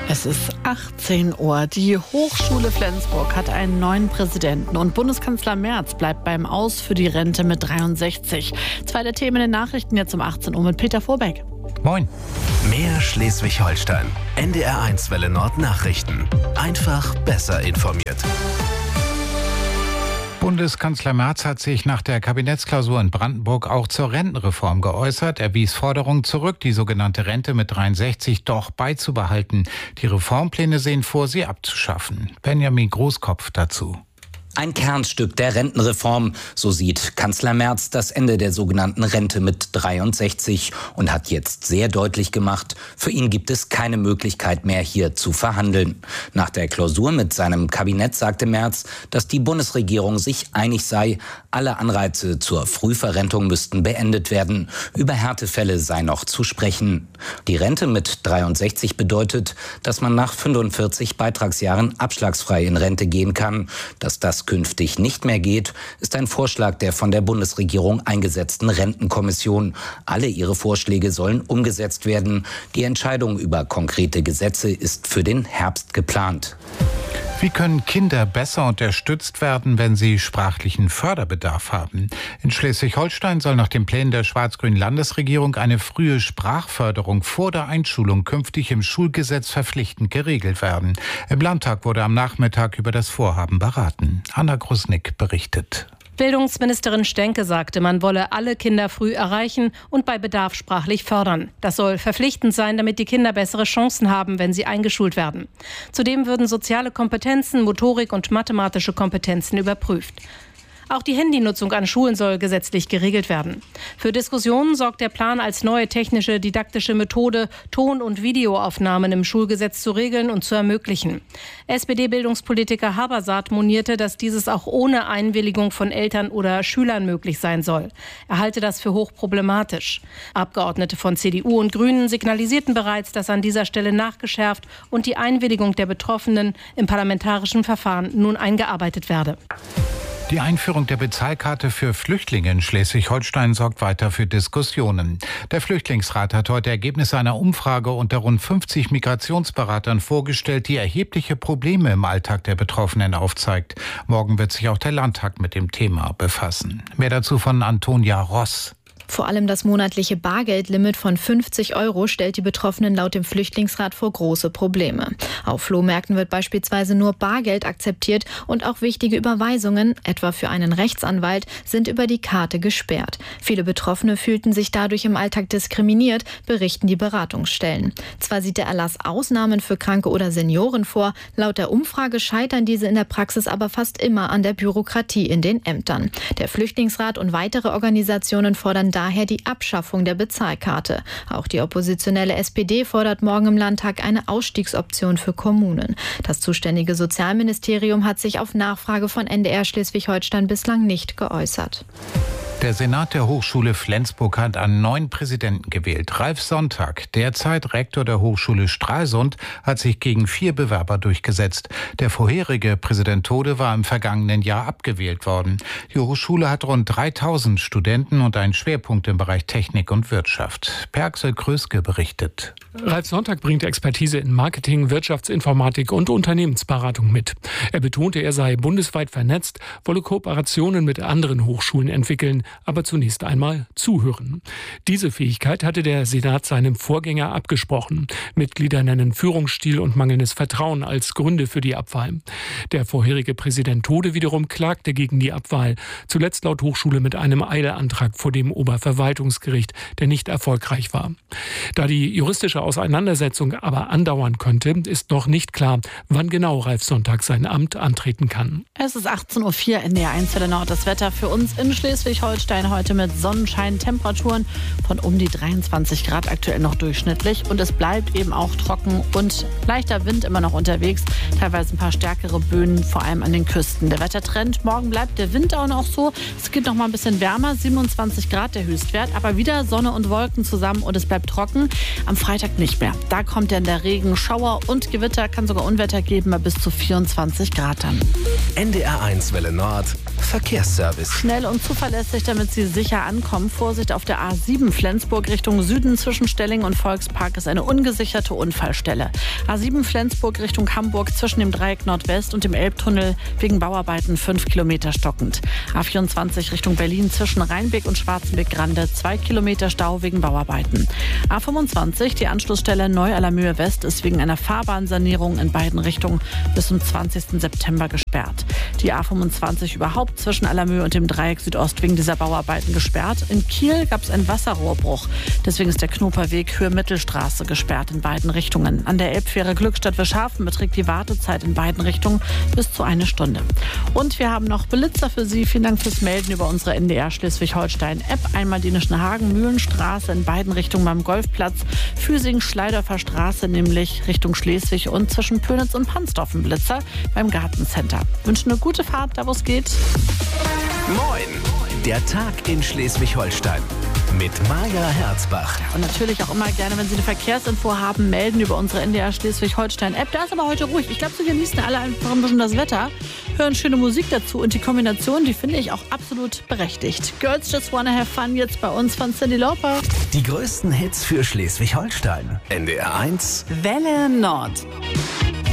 Es ist 18 Uhr. Die Hochschule Flensburg hat einen neuen Präsidenten und Bundeskanzler Merz bleibt beim Aus für die Rente mit 63. Zwei der Themen in den Nachrichten jetzt um 18 Uhr mit Peter Vorbeck. Moin. Mehr Schleswig-Holstein. NDR1 Welle Nord Nachrichten. Einfach besser informiert. Bundeskanzler Merz hat sich nach der Kabinettsklausur in Brandenburg auch zur Rentenreform geäußert. Er wies Forderungen zurück, die sogenannte Rente mit 63 doch beizubehalten. Die Reformpläne sehen vor, sie abzuschaffen. Benjamin Großkopf dazu. Ein Kernstück der Rentenreform, so sieht Kanzler Merz das Ende der sogenannten Rente mit 63 und hat jetzt sehr deutlich gemacht, für ihn gibt es keine Möglichkeit mehr, hier zu verhandeln. Nach der Klausur mit seinem Kabinett sagte Merz, dass die Bundesregierung sich einig sei, alle Anreize zur Frühverrentung müssten beendet werden. Über Härtefälle sei noch zu sprechen. Die Rente mit 63 bedeutet, dass man nach 45 Beitragsjahren abschlagsfrei in Rente gehen kann. Dass das künftig nicht mehr geht, ist ein Vorschlag der von der Bundesregierung eingesetzten Rentenkommission. Alle ihre Vorschläge sollen umgesetzt werden. Die Entscheidung über konkrete Gesetze ist für den Herbst geplant. Wie können Kinder besser unterstützt werden, wenn sie sprachlichen Förderbedarf haben? In Schleswig-Holstein soll nach den Plänen der schwarz-grünen Landesregierung eine frühe Sprachförderung vor der Einschulung künftig im Schulgesetz verpflichtend geregelt werden. Im Landtag wurde am Nachmittag über das Vorhaben beraten. Anna Grusnick berichtet. Bildungsministerin Stenke sagte, man wolle alle Kinder früh erreichen und bei Bedarf sprachlich fördern. Das soll verpflichtend sein, damit die Kinder bessere Chancen haben, wenn sie eingeschult werden. Zudem würden soziale Kompetenzen, Motorik und mathematische Kompetenzen überprüft. Auch die Handynutzung an Schulen soll gesetzlich geregelt werden. Für Diskussionen sorgt der Plan, als neue technische, didaktische Methode Ton- und Videoaufnahmen im Schulgesetz zu regeln und zu ermöglichen. SPD-Bildungspolitiker Habersaat monierte, dass dieses auch ohne Einwilligung von Eltern oder Schülern möglich sein soll. Er halte das für hochproblematisch. Abgeordnete von CDU und Grünen signalisierten bereits, dass an dieser Stelle nachgeschärft und die Einwilligung der Betroffenen im parlamentarischen Verfahren nun eingearbeitet werde. Die Einführung der Bezahlkarte für Flüchtlinge in Schleswig-Holstein sorgt weiter für Diskussionen. Der Flüchtlingsrat hat heute Ergebnisse einer Umfrage unter rund 50 Migrationsberatern vorgestellt, die erhebliche Probleme im Alltag der Betroffenen aufzeigt. Morgen wird sich auch der Landtag mit dem Thema befassen. Mehr dazu von Antonia Ross. Vor allem das monatliche Bargeldlimit von 50 € stellt die Betroffenen laut dem Flüchtlingsrat vor große Probleme. Auf Flohmärkten wird beispielsweise nur Bargeld akzeptiert und auch wichtige Überweisungen, etwa für einen Rechtsanwalt, sind über die Karte gesperrt. Viele Betroffene fühlten sich dadurch im Alltag diskriminiert, berichten die Beratungsstellen. Zwar sieht der Erlass Ausnahmen für Kranke oder Senioren vor, laut der Umfrage scheitern diese in der Praxis aber fast immer an der Bürokratie in den Ämtern. Der Flüchtlingsrat und weitere Organisationen fordern daher die Abschaffung der Bezahlkarte. Auch die oppositionelle SPD fordert morgen im Landtag eine Ausstiegsoption für Kommunen. Das zuständige Sozialministerium hat sich auf Nachfrage von NDR Schleswig-Holstein bislang nicht geäußert. Der Senat der Hochschule Flensburg hat einen neuen Präsidenten gewählt. Ralf Sonntag, derzeit Rektor der Hochschule Stralsund, hat sich gegen 4 Bewerber durchgesetzt. Der vorherige Präsident Tode war im vergangenen Jahr abgewählt worden. Die Hochschule hat rund 3000 Studenten und einen Schwerpunkt im Bereich Technik und Wirtschaft. Per-Axel Kröske berichtet. Ralf Sonntag bringt Expertise in Marketing, Wirtschaftsinformatik und Unternehmensberatung mit. Er betonte, er sei bundesweit vernetzt, wolle Kooperationen mit anderen Hochschulen entwickeln, aber zunächst einmal zuhören. Diese Fähigkeit hatte der Senat seinem Vorgänger abgesprochen. Mitglieder nennen Führungsstil und mangelndes Vertrauen als Gründe für die Abwahl. Der vorherige Präsident Tode wiederum klagte gegen die Abwahl, zuletzt laut Hochschule mit einem Eilantrag vor dem Oberverwaltungsgericht, der nicht erfolgreich war. Da die juristische Auseinandersetzung aber andauern könnte, ist noch nicht klar, wann genau Ralf Sonntag sein Amt antreten kann. Es ist 18.04 Uhr in der 1 Welle Nord. Das Wetter für uns in Schleswig-Holstein heute mit Sonnenschein, Temperaturen von um die 23 Grad, aktuell noch durchschnittlich. Und es bleibt eben auch trocken und leichter Wind immer noch unterwegs. Teilweise ein paar stärkere Böen, vor allem an den Küsten. Der Wettertrend, morgen bleibt der Wind auch noch so. Es geht noch mal ein bisschen wärmer, 27 Grad der Höchstwert. Aber wieder Sonne und Wolken zusammen und es bleibt trocken. Am Freitag nicht mehr. Da kommt dann der Regen, Schauer und Gewitter, kann sogar Unwetter geben, bei bis zu 24 Grad dann. NDR1 Welle Nord, Verkehrsservice. Schnell und zuverlässig damit Sie sicher ankommen. Vorsicht auf der A7 Flensburg Richtung Süden zwischen Stelling und Volkspark ist eine ungesicherte Unfallstelle. A7 Flensburg Richtung Hamburg zwischen dem Dreieck Nordwest und dem Elbtunnel wegen Bauarbeiten 5 Kilometer stockend. A24 Richtung Berlin zwischen Rheinbeck und Schwarzenbeck-Grande 2 Kilometer Stau wegen Bauarbeiten. A25, die Anschlussstelle Neu-Allermühe West, ist wegen einer Fahrbahnsanierung in beiden Richtungen bis zum 20. September gesperrt. Die A25 überhaupt zwischen Allermühe und dem Dreieck Südost wegen dieser Bauarbeiten gesperrt. In Kiel gab es einen Wasserrohrbruch. Deswegen ist der Knoperweg Höhe-Mittelstraße gesperrt in beiden Richtungen. An der Elbfähre Glückstadt-Wischhafen beträgt die Wartezeit in beiden Richtungen bis zu 1 Stunde. Und wir haben noch Blitzer für Sie. Vielen Dank fürs Melden über unsere NDR Schleswig-Holstein-App. Einmal Dänischen-Hagen, Mühlenstraße in beiden Richtungen beim Golfplatz. Füsing-Schleidorfer Straße nämlich Richtung Schleswig und zwischen Pönitz und Pansdorf ein Blitzer beim Gartencenter. Wünschen eine gute Fahrt, da wo es geht. Moin, der Tag in Schleswig-Holstein mit Maja Herzbach. Und natürlich auch immer gerne, wenn Sie eine Verkehrsinfo haben, melden über unsere NDR Schleswig-Holstein-App. Da ist aber heute ruhig. Ich glaube, Sie genießen alle einfach ein bisschen das Wetter, hören schöne Musik dazu und die Kombination, die finde ich auch absolut berechtigt. Girls Just Wanna Have Fun jetzt bei uns von Cyndi Lauper. Die größten Hits für Schleswig-Holstein. NDR 1 Welle Nord.